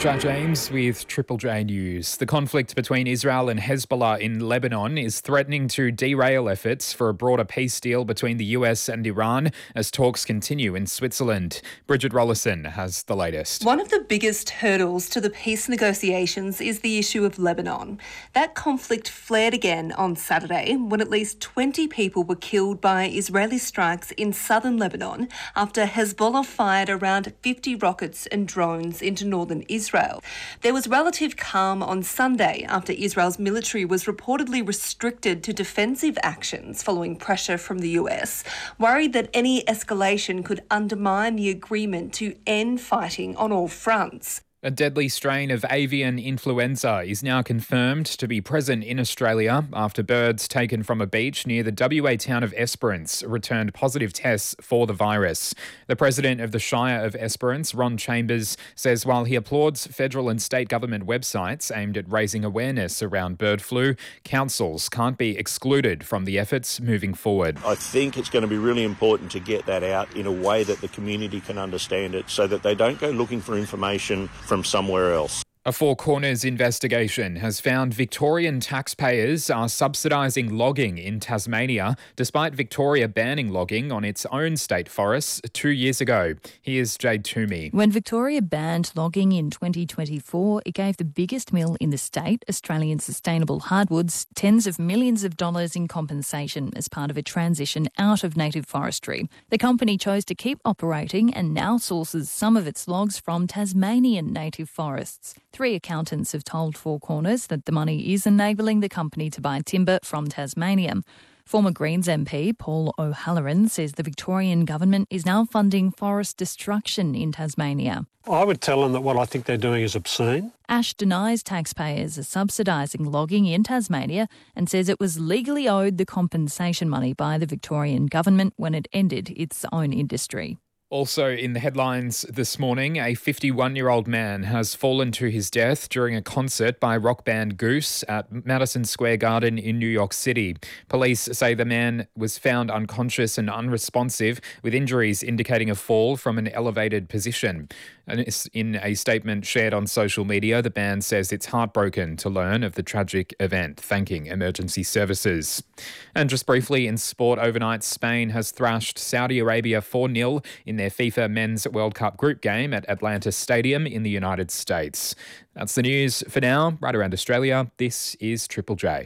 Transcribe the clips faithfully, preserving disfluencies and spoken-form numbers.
Jai James with Triple J News. The conflict between Israel and Hezbollah in Lebanon is threatening to derail efforts for a broader peace deal between the U S and Iran as talks continue in Switzerland. Bridget Rollison has the latest. One of the biggest hurdles to the peace negotiations is the issue of Lebanon. That conflict flared again on Saturday when at least twenty people were killed by Israeli strikes in southern Lebanon after Hezbollah fired around fifty rockets and drones into northern Israel. Israel. There was relative calm on Sunday after Israel's military was reportedly restricted to defensive actions following pressure from the U S, worried that any escalation could undermine the agreement to end fighting on all fronts. A deadly strain of avian influenza is now confirmed to be present in Australia after birds taken from a beach near the W A town of Esperance returned positive tests for the virus. The president of the Shire of Esperance, Ron Chambers, says while he applauds federal and state government websites aimed at raising awareness around bird flu, councils can't be excluded from the efforts moving forward. I think it's going to be really important to get that out in a way that the community can understand it so that they don't go looking for information from somewhere else. A Four Corners investigation has found Victorian taxpayers are subsidising logging in Tasmania, despite Victoria banning logging on its own state forests two years ago. Here's Jade Toomey. When Victoria banned logging in twenty twenty-four, it gave the biggest mill in the state, Australian Sustainable Hardwoods, tens of millions of dollars in compensation as part of a transition out of native forestry. The company chose to keep operating and now sources some of its logs from Tasmanian native forests. Three accountants have told Four Corners that the money is enabling the company to buy timber from Tasmania. Former Greens M P Paul O'Halloran says the Victorian government is now funding forest destruction in Tasmania. I would tell them that what I think they're doing is obscene. Ash denies taxpayers are subsidising logging in Tasmania and says it was legally owed the compensation money by the Victorian government when it ended its own industry. Also in the headlines this morning, a fifty-one-year-old man has fallen to his death during a concert by rock band Goose at Madison Square Garden in New York City. Police say the man was found unconscious and unresponsive, with injuries indicating a fall from an elevated position. And in a statement shared on social media, the band says it's heartbroken to learn of the tragic event, thanking emergency services. And just briefly in sport overnight, Spain has thrashed Saudi Arabia four nil in their FIFA Men's World Cup group game at Atlanta Stadium in the United States. That's the news for now. Right around Australia, this is Triple J.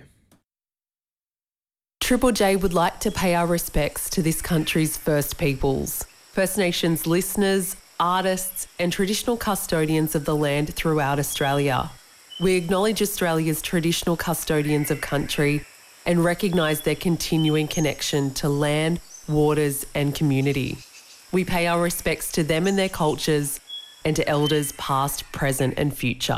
Triple J would like to pay our respects to this country's First Peoples, First Nations listeners, artists and traditional custodians of the land throughout Australia. We acknowledge Australia's traditional custodians of country and recognise their continuing connection to land, waters and community. We pay our respects to them and their cultures and to elders past, present and future.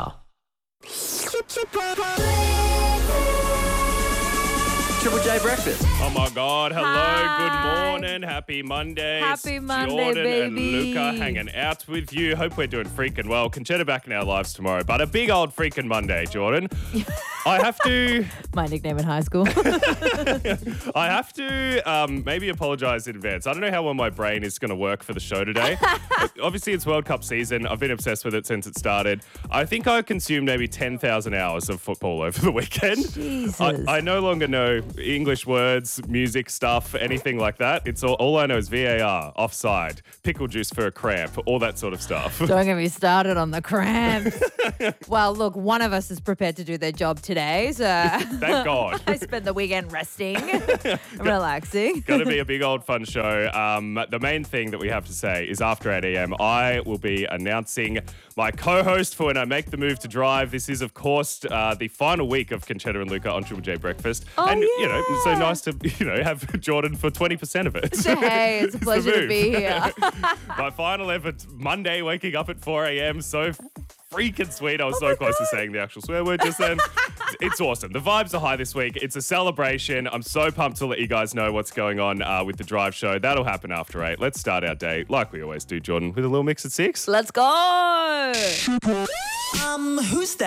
Triple J Breakfast. Oh my God, hello, Hi. Good morning, happy Monday. Happy It's Monday, Jordan baby. and Luca hanging out with you. Hope we're doing freaking well. Conchetta back in our lives tomorrow, but a big old freaking Monday, Jordan. I have to... My nickname in high school. I have to um, maybe apologise in advance. I don't know how well my brain is going to work for the show today. Obviously, it's World Cup season. I've been obsessed with it since it started. I think I consumed maybe ten thousand hours of football over the weekend. Jesus. I, I no longer know English words, music stuff, anything like that. It's all, all I know is V A R, offside, pickle juice for a cramp, all that sort of stuff. Don't get me started on the cramps. Well, look, one of us is prepared to do their job today, so Thank God. I spent the weekend resting, relaxing. Going to be a big old fun show. Um, the main thing that we have to say is after eight a.m, I will be announcing my co-host for when I make the move to drive. This is, of course, uh, the final week of Conchetta and Luca on Triple J Breakfast. Oh, and, yeah. you know, it's so nice to, you know, have Jordan for twenty percent of it. So, hey, it's a the pleasure to move. be here. My final ever Monday, waking up at four a.m, so freaking sweet. I was so close to saying the actual swear word just then. It's awesome. The vibes are high this week. It's a celebration. I'm so pumped to let you guys know what's going on uh, with the drive show. That'll happen after eight. Let's start our day like we always do, Jordan, with a little mix at six. Let's go. Um, who's that?